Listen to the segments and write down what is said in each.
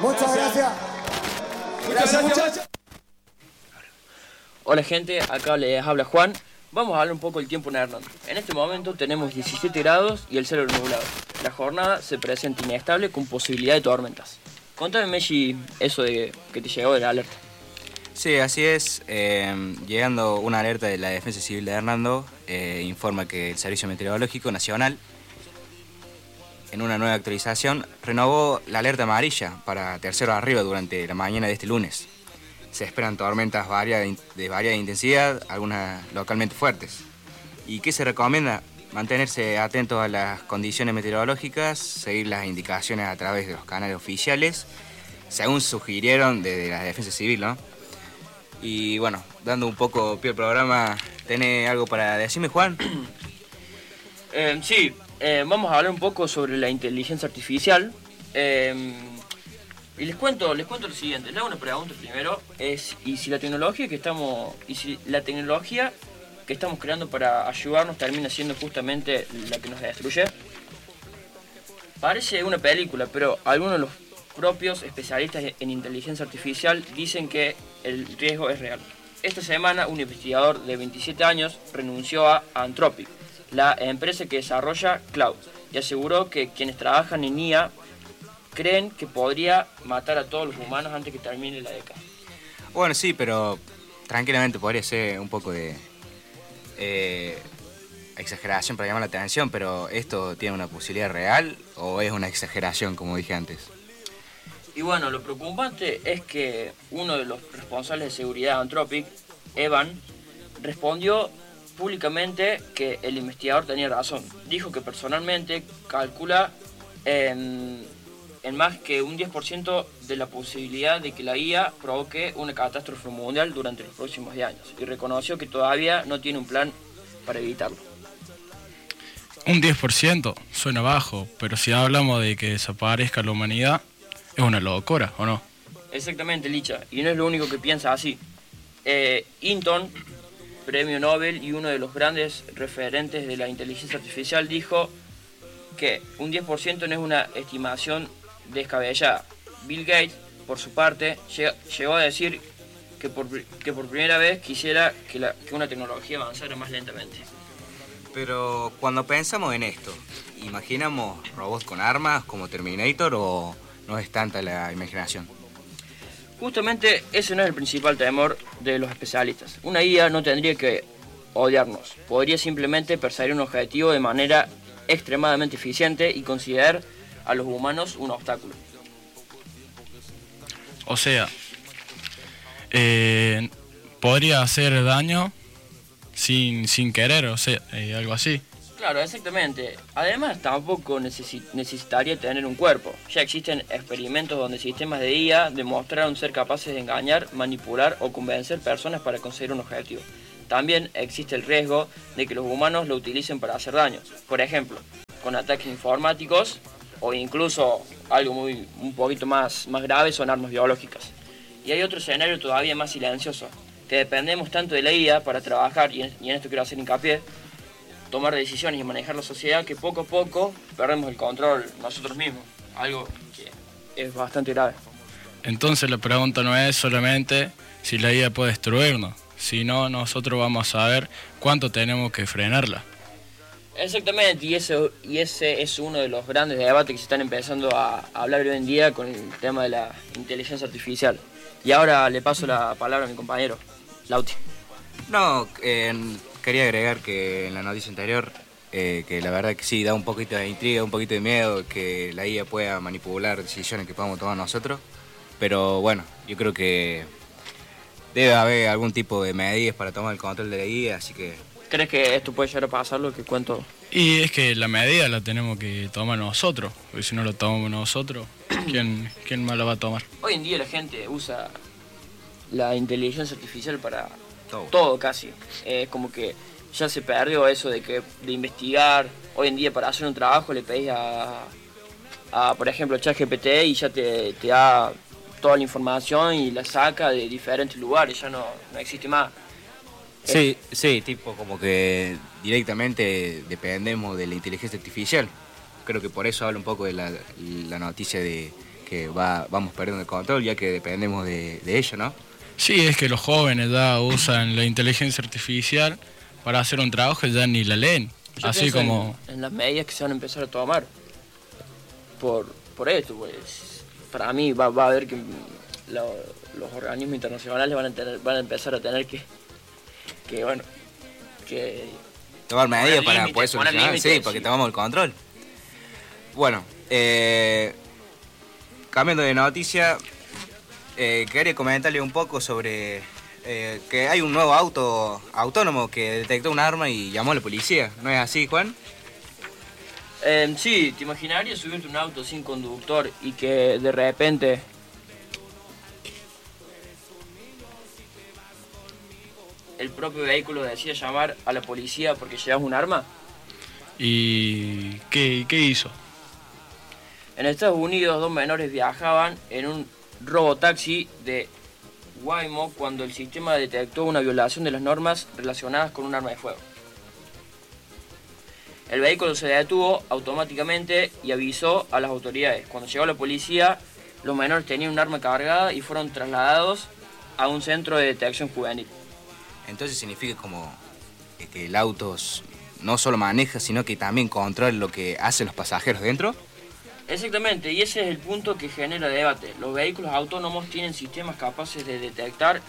Muchas gracias. Gracias, muchachos. Hola gente, acá les habla Juan. Vamos a hablar un poco del tiempo en Hernando. En este momento tenemos 17 grados y el cielo nublado. La jornada se presenta inestable con posibilidad de tormentas. Contame, Messi, eso de que te llegó de la alerta. Sí, así es. Llegando una alerta de la Defensa Civil de Hernando, informa que el Servicio Meteorológico Nacional, en una nueva actualización, renovó la alerta amarilla para terceros arriba durante la mañana de este lunes. Se esperan tormentas de variada intensidad, algunas localmente fuertes. ¿Y qué se recomienda? Mantenerse atentos a las condiciones meteorológicas, seguir las indicaciones a través de los canales oficiales, según sugirieron desde la Defensa Civil, ¿no? Y bueno, dando un poco pie al programa, ¿tenés algo para decirme, Juan? Sí, vamos a hablar un poco sobre la inteligencia artificial. Y les cuento lo siguiente. Les hago una pregunta primero. Si la tecnología que estamos creando para ayudarnos termina siendo justamente la que nos destruye. Parece una película, pero algunos de los propios especialistas en inteligencia artificial dicen que el riesgo es real. Esta semana un investigador de 27 años renunció a Anthropic, la empresa que desarrolla Cloud, y aseguró que quienes trabajan en IA creen que podría matar a todos los humanos antes que termine la década. Bueno, sí, pero tranquilamente podría ser un poco de exageración para llamar la atención, pero ¿esto tiene una posibilidad real o es una exageración, como dije antes? Y bueno, lo preocupante es que uno de los responsables de seguridad de Anthropic, Evan, respondió públicamente que el investigador tenía razón. Dijo que personalmente calcula en más que un 10% de la posibilidad de que la IA provoque una catástrofe mundial durante los próximos 10 años, y reconoció que todavía no tiene un plan para evitarlo. Un 10% suena bajo, pero si hablamos de que desaparezca la humanidad, es una locura, ¿o no? Exactamente, Licha, y no es lo único que piensa así. Hinton, premio Nobel y uno de los grandes referentes de la inteligencia artificial, dijo que un 10% no es una estimación descabellada. Bill Gates, por su parte, llegó a decir que por primera vez quisiera que una tecnología avanzara más lentamente. Pero cuando pensamos en esto, ¿imaginamos robots con armas como Terminator o no es tanta la imaginación? Justamente ese no es el principal temor de los especialistas. Una IA no tendría que odiarnos, podría simplemente perseguir un objetivo de manera extremadamente eficiente y considerar a los humanos un obstáculo. O sea, podría hacer daño sin querer, o sea, algo así. Claro, exactamente. Además, tampoco necesitaría tener un cuerpo. Ya existen experimentos donde sistemas de IA demostraron ser capaces de engañar, manipular o convencer personas para conseguir un objetivo. También existe el riesgo de que los humanos lo utilicen para hacer daño. Por ejemplo, con ataques informáticos o incluso algo un poquito más grave son armas biológicas. Y hay otro escenario todavía más silencioso, que dependemos tanto de la IA para trabajar, y en esto quiero hacer hincapié, tomar decisiones y manejar la sociedad, que poco a poco perdemos el control nosotros mismos, algo que es bastante grave. Entonces la pregunta no es solamente si la IA puede destruirnos, sino nosotros vamos a saber cuánto tenemos que frenarla. Exactamente, y ese es uno de los grandes debates que se están empezando a hablar hoy en día con el tema de la inteligencia artificial. Y ahora le paso la palabra a mi compañero, Lauti. No, quería agregar que en la noticia anterior, que la verdad que sí, da un poquito de intriga, un poquito de miedo que la IA pueda manipular decisiones que podamos tomar nosotros. Pero bueno, yo creo que debe haber algún tipo de medidas para tomar el control de la IA, así que... ¿Crees que esto puede llegar a pasar, lo que cuento? Y es que la medida la tenemos que tomar nosotros, porque si no lo tomamos nosotros, ¿quién más la va a tomar? Hoy en día la gente usa la inteligencia artificial para todo casi. Es como que ya se perdió eso de investigar. Hoy en día para hacer un trabajo le pedís a por ejemplo, ChatGPT y ya te da toda la información y la saca de diferentes lugares, ya no existe más. Sí, tipo como que directamente dependemos de la inteligencia artificial. Creo que por eso habla un poco de la noticia de que vamos perdiendo el control ya que dependemos de ello, ¿no? Sí, es que los jóvenes ya usan la inteligencia artificial para hacer un trabajo que ya ni la leen. Yo Así pienso como... en las medidas que se van a empezar a tomar por esto, pues para mí va a haber que los organismos internacionales van a empezar a tener que tomar medidas para límites, poder solucionar, límites, sí, para que tengamos el control. Bueno, cambiando de noticia, quería comentarle un poco sobre que hay un nuevo auto autónomo que detectó un arma y llamó a la policía. ¿No es así, Juan? Sí, ¿te imaginarías subirte a un auto sin conductor y que de repente el propio vehículo decida llamar a la policía porque llevas un arma? ¿Y qué hizo? En Estados Unidos, 2 menores viajaban en un robotaxi de Waymo cuando el sistema detectó una violación de las normas relacionadas con un arma de fuego. El vehículo se detuvo automáticamente y avisó a las autoridades. Cuando llegó la policía, los menores tenían un arma cargada y fueron trasladados a un centro de detección juvenil. Entonces significa como que el auto no solo maneja, sino que también controla lo que hacen los pasajeros dentro. Exactamente, y ese es el punto que genera debate. Los vehículos autónomos tienen sistemas capaces de detectar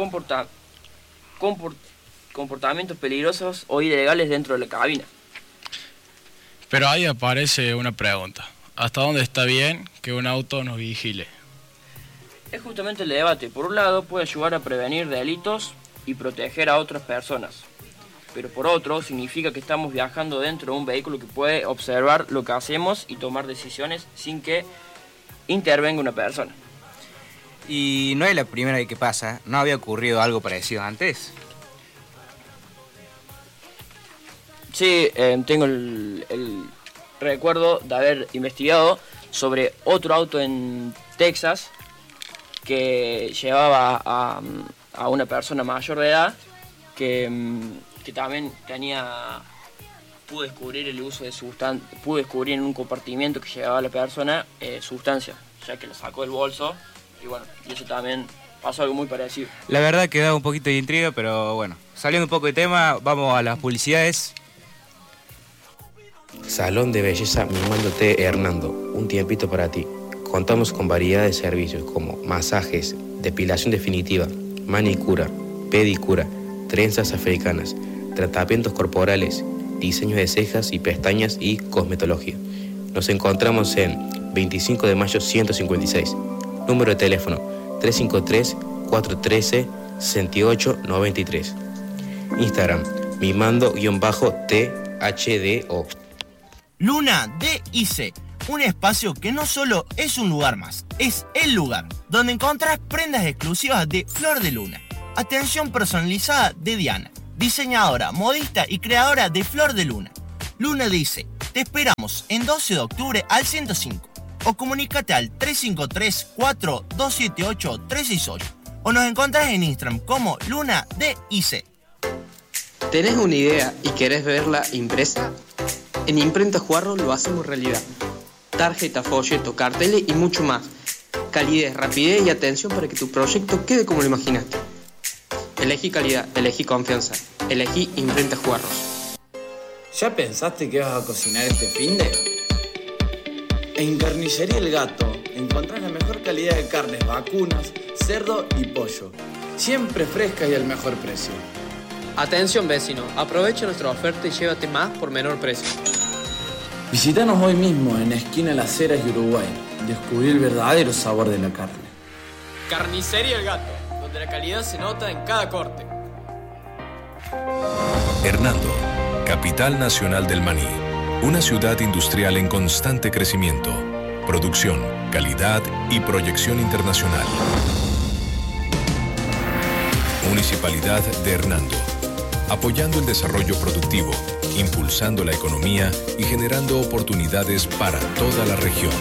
comportamientos peligrosos o ilegales dentro de la cabina. Pero ahí aparece una pregunta. ¿Hasta dónde está bien que un auto nos vigile? Es justamente el debate. Por un lado, puede ayudar a prevenir delitos y proteger a otras personas. Pero por otro, significa que estamos viajando dentro de un vehículo que puede observar lo que hacemos y tomar decisiones sin que intervenga una persona. Y no es la primera vez que pasa. ¿No había ocurrido algo parecido antes? Sí, tengo el recuerdo de haber investigado sobre otro auto en Texas que llevaba a una persona mayor de edad que también pude descubrir el uso de pude descubrir en un compartimiento que llevaba a la persona sustancia, ya que la sacó del bolso y bueno, y eso también pasó algo muy parecido. La verdad que da un poquito de intriga, pero bueno, saliendo un poco de tema, vamos a las publicidades. Salón de Belleza Mimándote Hernando, un tiempito para ti. Contamos con variedad de servicios como masajes, depilación definitiva, manicura, pedicura, trenzas africanas, tratamientos corporales, diseños de cejas y pestañas y cosmetología. Nos encontramos en 25 de mayo 156. Número de teléfono 353-413-6893. Instagram, mimando_THDO. Luna DIC, un espacio que no solo es un lugar más, es el lugar donde encontrás prendas exclusivas de Flor de Luna. Atención personalizada de Diana, diseñadora, modista y creadora de Flor de Luna. Luna dice, te esperamos en 12 de octubre al 105 o comunícate al 353-4278-368 o nos encontrás en Instagram como Luna DIC. ¿Tenés una idea y querés verla impresa? En Imprenta Juarro lo hacemos realidad. Tarjeta, folleto, carteles y mucho más. Calidez, rapidez y atención para que tu proyecto quede como lo imaginaste. Elegí calidad, elegí confianza, elegí Imprenta Juarros. ¿Ya pensaste que vas a cocinar este finde? En Carnicería El Gato encontrás la mejor calidad de carnes vacunas, cerdo y pollo. Siempre frescas y al mejor precio. Atención vecino, aprovecha nuestra oferta y llévate más por menor precio. Visítanos hoy mismo en esquina Las Heras y Uruguay. Descubrí el verdadero sabor de la carne. Carnicería El Gato, donde la calidad se nota en cada corte. Hernando, capital nacional del maní. Una ciudad industrial en constante crecimiento. Producción, calidad y proyección internacional. Municipalidad de Hernando. Apoyando el desarrollo productivo, impulsando la economía y generando oportunidades para toda la región.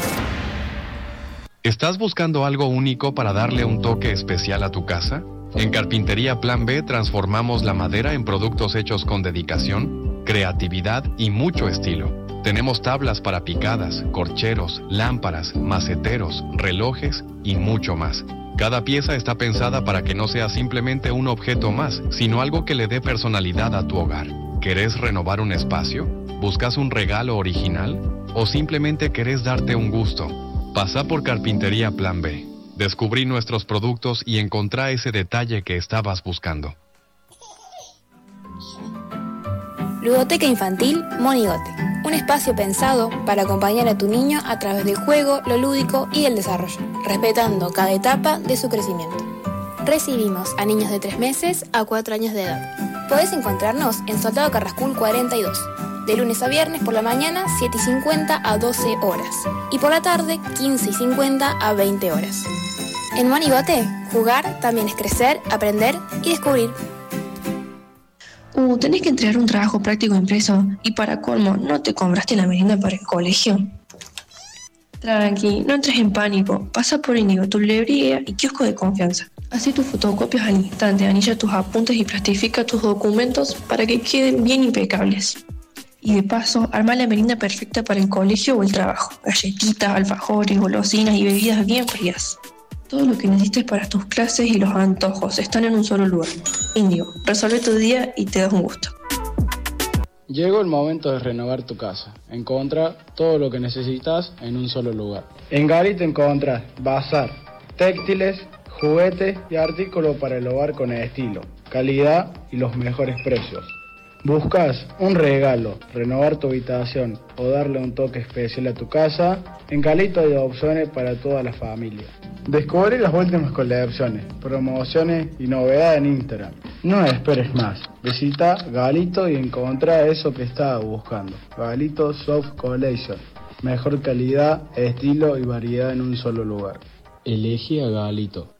¿Estás buscando algo único para darle un toque especial a tu casa? En Carpintería Plan B transformamos la madera en productos hechos con dedicación, creatividad y mucho estilo. Tenemos tablas para picadas, corcheros, lámparas, maceteros, relojes y mucho más. Cada pieza está pensada para que no sea simplemente un objeto más, sino algo que le dé personalidad a tu hogar. ¿Querés renovar un espacio? ¿Buscas un regalo original? ¿O simplemente querés darte un gusto? Pasá por Carpintería Plan B. Descubrí nuestros productos y encontrá ese detalle que estabas buscando. Ludoteca Infantil Monigote. Un espacio pensado para acompañar a tu niño a través del juego, lo lúdico y el desarrollo, respetando cada etapa de su crecimiento. Recibimos a niños de 3 meses a 4 años de edad. Podés encontrarnos en Soldado Carrascul 42, de lunes a viernes por la mañana 7:50 a 12 horas y por la tarde 15:50 a 20 horas. En Monigote, jugar también es crecer, aprender y descubrir. Tenés que entregar un trabajo práctico impreso y para colmo, ¿no te compraste la merienda para el colegio? Tranqui, no entres en pánico. Pasa por Inigo, tu librería y kiosco de confianza. Hacé tus fotocopias al instante, anilla tus apuntes y plastifica tus documentos para que queden bien impecables. Y de paso, arma la merienda perfecta para el colegio o el trabajo. Galletitas, alfajores, golosinas y bebidas bien frías. Todo lo que necesites para tus clases y los antojos están en un solo lugar. Índigo, resuelve tu día y te das un gusto. Llegó el momento de renovar tu casa. Encontrá todo lo que necesitas en un solo lugar. En Galito encontrás bazar, textiles, juguetes y artículos para el hogar con estilo, calidad y los mejores precios. ¿Buscas un regalo, renovar tu habitación o darle un toque especial a tu casa? En Galito hay opciones para toda la familia. Descubre las últimas colecciones, promociones y novedades en Instagram. No esperes más. Visita Galito y encontrá eso que estás buscando. Galito Soft Collection. Mejor calidad, estilo y variedad en un solo lugar. Elegí a Galito.